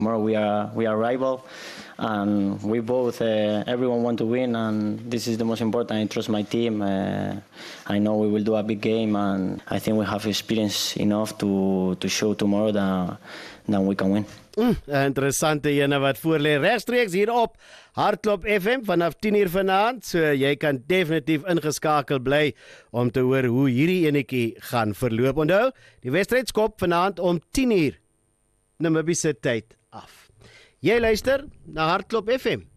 Tomorrow we are rival, and we both everyone want to win, and this is the most important. I trust my team. I know we will do a big game, and I think we have experience enough to show tomorrow that we can win. Interessante ene wat voorlê regstreeks hier op Hardklop FM vanaf 10:00 vanaand. So jy kan definitief ingeskakel bly om te hoor hoe hierdie enetjie gaan verloop. Onthou, die wedstryd skop vanaand om 10:00 Namibiese tyd af. Jy luister na Hardklop FM.